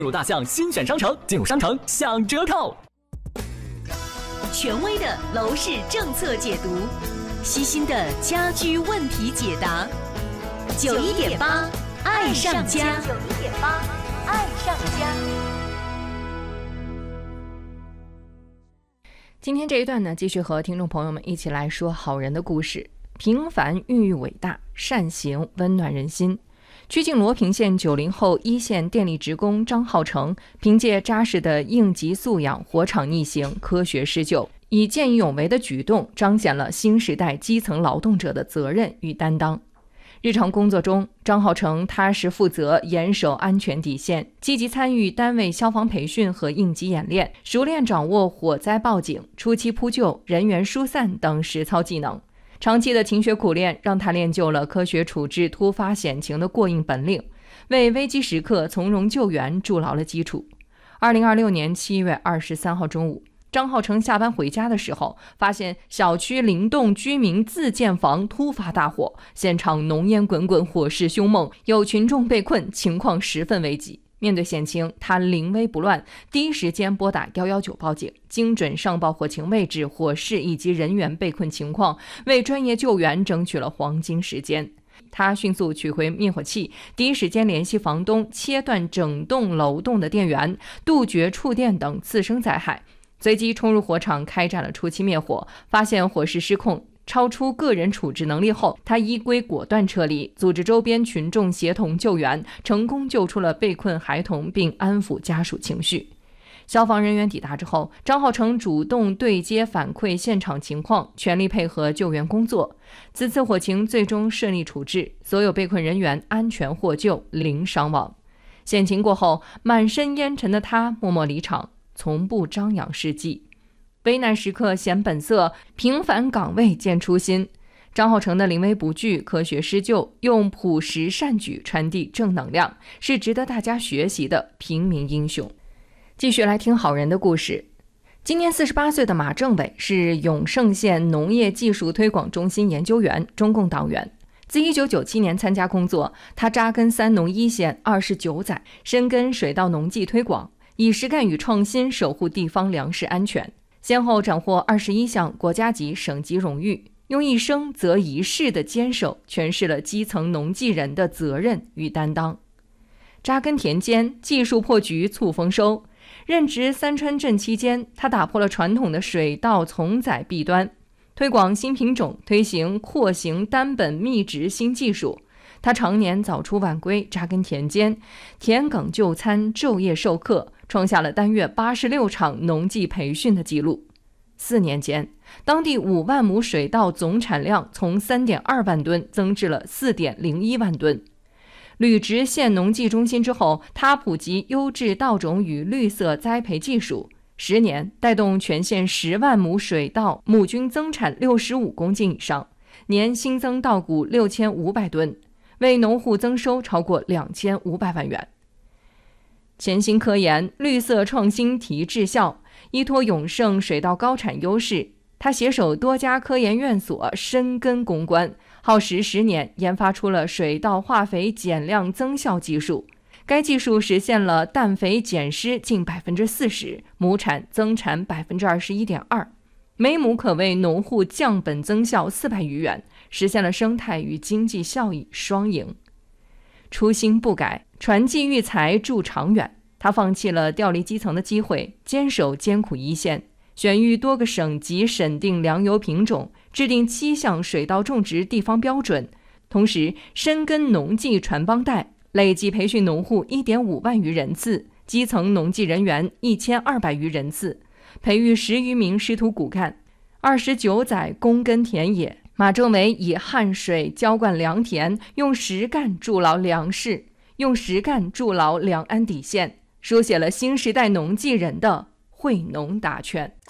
入大象新选商城，进入商城享折扣。 权威的楼市政策解读，悉心的家居问题解答。91.8爱上家，91.8爱上家。 今天这一段呢，继续和听众朋友们一起来说好人的故事。平凡孕育伟大，善行温暖人心。曲靖罗平县90后一线电力职工张浩成，凭借扎实的应急素养，火场逆行，科学施救，以见义勇为的举动，彰显了新时代基层劳动者的责任与担当。日常工作中，张浩成踏实负责，严守安全底线，积极参与单位消防培训和应急演练，熟练掌握火灾报警、初期扑救、人员疏散等实操技能。长期的勤学苦练让他练就了科学处置突发险情的过硬本领，为危机时刻从容救援筑牢了基础。2026年7月23号中午，张浩成下班回家的时候，发现小区灵栋居民自建房突发大火，现场浓烟滚滚，火势凶猛，有群众被困，情况十分危急。面对险情，他临危不乱，第一时间拨打119报警，精准上报火情位置、火势以及人员被困情况，为专业救援争取了黄金时间。他迅速取回灭火器，第一时间联系房东，切断整栋楼栋的电源，杜绝触电等次生灾害。随即冲入火场，开展了初期灭火，发现火势失控，超出个人处置能力后，他依规果断撤离，组织周边群众协同救援，成功救出了被困孩童，并安抚家属情绪。消防人员抵达之后，张浩成主动对接反馈现场情况，全力配合救援工作。此次火情最终顺利处置，所有被困人员安全获救，零伤亡。险情过后，满身烟尘的他默默离场，从不张扬事迹。危难时刻显本色，平凡岗位见初心。张浩成的临危不惧、科学施救，用朴实善举传递正能量，是值得大家学习的平民英雄。继续来听好人的故事。今年48岁的马政伟是永胜县农业技术推广中心研究员，中共党员。自1997年参加工作，他扎根三农一线29载，深耕水稻农技推广，以实干与创新守护地方粮食安全，先后斩获21项国家级、省级荣誉，用一生择一事的坚守，诠释了基层农技人的责任与担当。扎根田间，技术破局促丰收。任职三川镇期间，他打破了传统的水稻从载弊端，推广新品种，推行扩型单本密植新技术。他常年早出晚归，扎根田间，田埂就餐，昼夜授课，创下了单月86场农技培训的记录。4年间，当地5万亩水稻总产量从3.2万吨增至了4.01万吨。履职县农技中心之后，他普及优质稻种与绿色栽培技术，10年带动全县10万亩水稻亩均增产65公斤以上，年新增稻谷6500吨，为农户增收超过2500万元。潜心科研，绿色创新提质效，依托永胜水稻高产优势，他携手多家科研院所深耕攻关，耗时10年研发出了水稻化肥减量增效技术。该技术实现了氮肥减失近40%，亩产增产21.2%，每亩可为农户降本增效400余元，实现了生态与经济效益双赢。初心不改，传技育才助长远。他放弃了调离基层的机会，坚守艰苦一线，选育多个省级审定良优品种，制定7项水稻种植地方标准，同时深耕农技传帮带，累计培训农户1.5万余人次，基层农技人员1200余人次，培育10余名师徒骨干，29载躬耕田野。马政伟以汗水浇灌良田，用实干筑牢粮食，用实干筑牢粮安底线，书写了新时代农技人的惠农达圈。